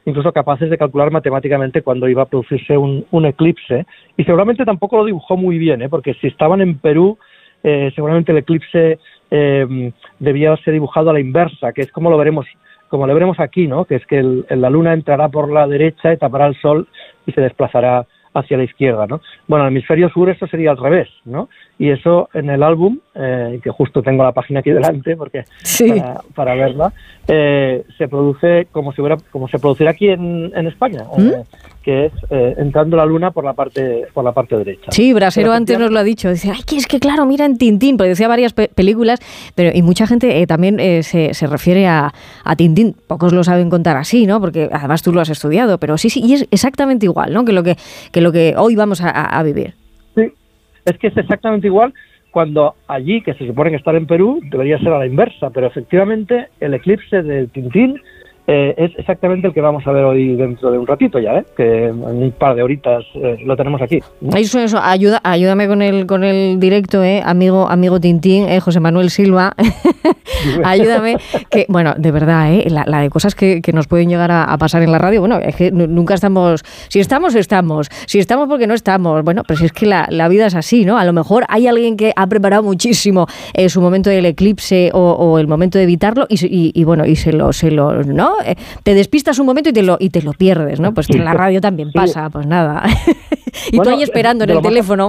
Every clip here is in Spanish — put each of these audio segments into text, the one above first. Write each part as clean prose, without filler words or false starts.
incluso capaces de calcular matemáticamente cuándo iba a producirse un eclipse, y seguramente tampoco lo dibujó muy bien, porque si estaban en Perú, seguramente el eclipse debía haberse dibujado a la inversa, que es como lo veremos aquí, ¿no? Que es que la luna entrará por la derecha y tapará el sol y se desplazará hacia la izquierda, ¿no? Bueno, en el hemisferio sur eso sería al revés, ¿no? Y eso en el álbum, que justo tengo la página aquí delante porque sí. para verla, se produce como se produciera aquí en España, que es entrando la luna por la parte derecha. Sí, Brasero antes nos lo ha dicho, dice, ay, que es que claro, mira en Tintín, porque decía varias películas, y mucha gente también se refiere a Tintín, pocos lo saben contar así, ¿no? Porque además tú lo has estudiado, pero sí, y es exactamente igual, ¿no? Que lo que hoy vamos a vivir. Sí, es que es exactamente igual, cuando allí, que se supone que estar en Perú, debería ser a la inversa, pero efectivamente el eclipse de Tintín es exactamente el que vamos a ver hoy dentro de un ratito ya, que en un par de horitas lo tenemos aquí. Eso, ayúdame con el directo, amigo Tintín, José Manuel Silva, ayúdame, que bueno, de verdad, la de cosas que nos pueden llegar a pasar en la radio, bueno, es que nunca estamos, si estamos porque no estamos, bueno, pero si es que la vida es así, ¿no? A lo mejor hay alguien que ha preparado muchísimo su momento del eclipse o el momento de evitarlo y bueno, y se lo, ¿no? Te despistas un momento y te lo pierdes, ¿no? Pues en la radio también pasa, pues nada. Y bueno, tú ahí esperando en el teléfono.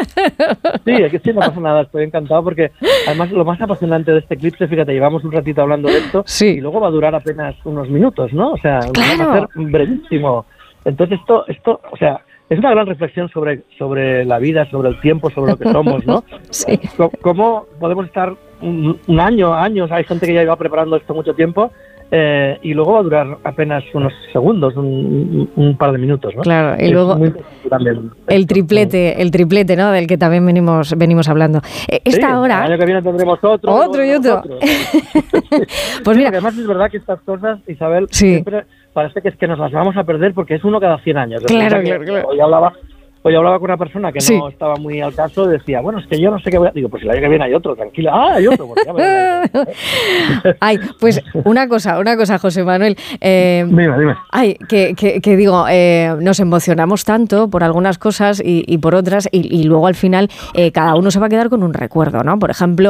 Sí, es que sí, no pasa nada, estoy encantado porque además lo más apasionante de este eclipse, fíjate, llevamos un ratito hablando de esto y luego va a durar apenas unos minutos, ¿no? O sea, claro, va a ser brevísimo. Entonces esto, o sea, es una gran reflexión sobre la vida, sobre el tiempo, sobre lo que somos, ¿no? Sí. ¿Cómo podemos estar un año, años? Hay gente que ya iba preparando esto mucho tiempo. Y luego va a durar apenas unos segundos, un par de minutos, ¿no? Claro, y luego el triplete, ¿no? Del que también venimos hablando. Esta hora... El año que viene tendremos otro y otro. Pues mira... Además es verdad que estas cosas, Isabel, sí, siempre parece que es que nos las vamos a perder porque es uno cada 100 años. Claro. Hoy hablaba con una persona que no estaba muy al caso y decía, bueno, es que yo no sé qué voy a... Digo, pues el año que viene hay otro, tranquila. Hay otro, pues ya me Ay, pues una cosa, José Manuel. Dime. Ay, que digo, nos emocionamos tanto por algunas cosas y por otras y luego al final cada uno se va a quedar con un recuerdo, ¿no? Por ejemplo,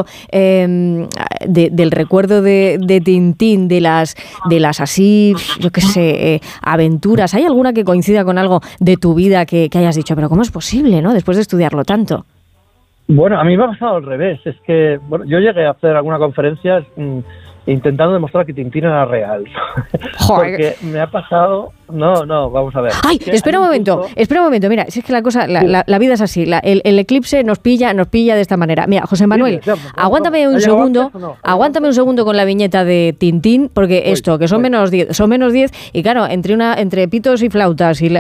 del recuerdo de Tintín, de las así, yo qué sé, aventuras. ¿Hay alguna que coincida con algo de tu vida que hayas dicho, pero ¿cómo es posible, no? Después de estudiarlo tanto. Bueno, a mí me ha pasado al revés. Es que yo llegué a hacer alguna conferencia intentando demostrar que Tintín era real. Porque me ha pasado... No, vamos a ver. Ay, espera un momento. Mira, si es que la vida es así. El eclipse nos pilla de esta manera. Mira, José Manuel, aguántame un segundo con la viñeta de Tintín, porque que son menos 10, y claro, entre pitos y flautas y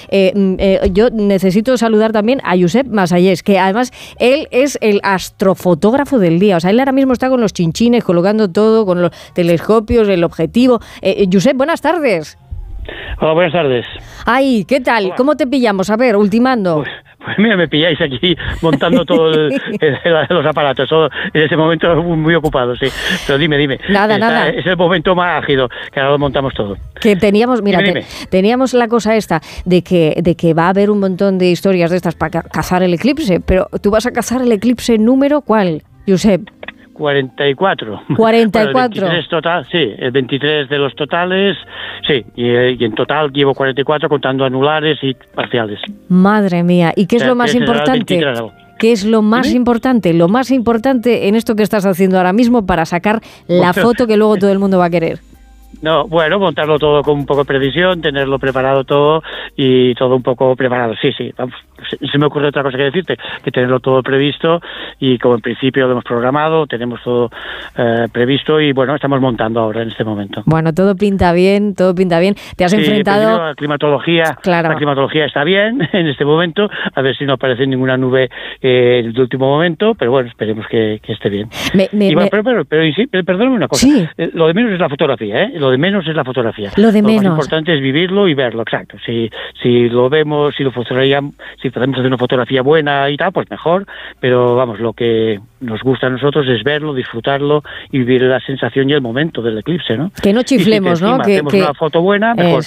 yo necesito saludar también a Josep Masallés, que además él es el astrofotógrafo del día. O sea, él ahora mismo está con los chinchines, colocando todo, con los telescopios, el objetivo. Josep, buenas tardes. Hola, buenas tardes. Ay, ¿qué tal? Hola. ¿Cómo te pillamos? A ver, ultimando. Pues mira, me pilláis aquí montando todos los aparatos. En ese momento muy ocupado, sí. Pero dime. Nada. Es el momento más ágido, que ahora lo montamos todo. Que teníamos, mira, teníamos la cosa esta de que va a haber un montón de historias de estas para cazar el eclipse, pero ¿tú vas a cazar el eclipse número cuál, Josep? 44. 44. Bueno, el 23 total, sí, el 23 de los totales, sí, y en total llevo 44 contando anulares y parciales. Madre mía, ¿y qué es lo más importante? ¿Qué es lo más importante? Lo más importante en esto que estás haciendo ahora mismo para sacar la foto que luego todo el mundo va a querer. No, bueno, montarlo todo con un poco de precisión, tenerlo preparado todo y todo un poco preparado. Sí, vamos, se me ocurre otra cosa que decirte, que tenerlo todo previsto y como en principio lo hemos programado, tenemos todo previsto y bueno, estamos montando ahora en este momento. Bueno, todo pinta bien. Te has enfrentado... La climatología, claro. La climatología está bien en este momento, a ver si no aparece ninguna nube en el último momento, pero bueno, esperemos que esté bien. Perdóname una cosa, sí. Lo de menos es la fotografía, Lo de menos es la fotografía. Lo más importante es vivirlo y verlo, exacto. Si lo vemos, si podemos hacer una fotografía buena y tal, pues mejor, pero vamos, lo que nos gusta a nosotros es verlo, disfrutarlo y vivir la sensación y el momento del eclipse, ¿no? Que no chiflemos, y si ¿no? Hacemos una foto buena, mejor.